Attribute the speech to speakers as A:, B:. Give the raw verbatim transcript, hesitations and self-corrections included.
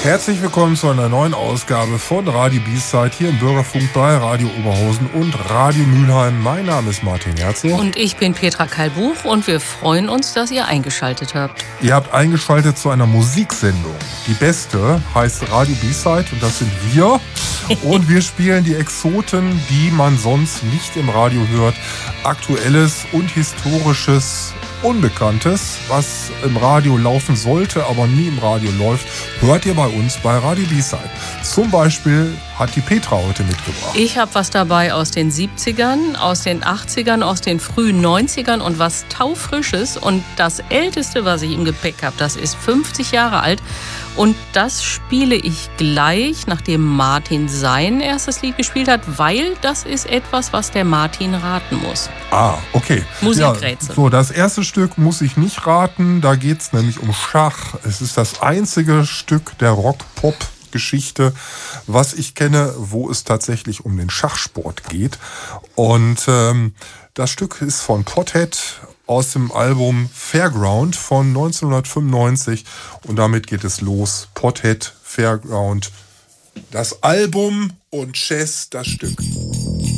A: Herzlich willkommen zu einer neuen Ausgabe von Radio B-Side hier im Bürgerfunk bei Radio Oberhausen und Radio Mülheim. Mein Name ist Martin Herzog.
B: Und ich bin Petra Kalbuch und wir freuen uns, dass ihr eingeschaltet habt.
A: Ihr habt eingeschaltet zu einer Musiksendung. Die beste heißt Radio B-Side und das sind wir. Und wir spielen die Exoten, die man sonst nicht im Radio hört. Aktuelles und historisches Unbekanntes, was im Radio laufen sollte, aber nie im Radio läuft, hört ihr bei uns bei Radio B-Side. Zum Beispiel hat die Petra heute mitgebracht.
B: Ich habe was dabei aus den siebzigern, aus den achtzigern, aus den frühen neunzigern und was taufrisches. Und das Älteste, was ich im Gepäck habe, das ist fünfzig Jahre alt. Und das spiele ich gleich, nachdem Martin sein erstes Lied gespielt hat, weil das ist etwas, was der Martin raten muss.
A: Ah, okay.
B: Musikrätsel.
A: Ja, so, das erste Stück muss ich nicht raten. Da geht es nämlich um Schach. Es ist das einzige Stück der Rock-Pop-Geschichte, was ich kenne, wo es tatsächlich um den Schachsport geht. Und ähm, das Stück ist von Pothead aus dem Album Fairground von neunzehnhundertfünfundneunzig. Und damit geht es los. Pothead, Fairground, das Album und Chess, das Stück.